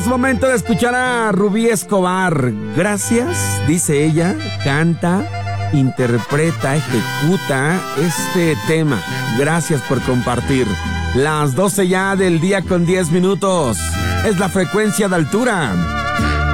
Es momento de escuchar a Rubí Escobar. Gracias, dice ella, canta, interpreta, ejecuta este tema. Gracias por compartir. Las 12 ya del día con 10 minutos. Es la frecuencia de altura.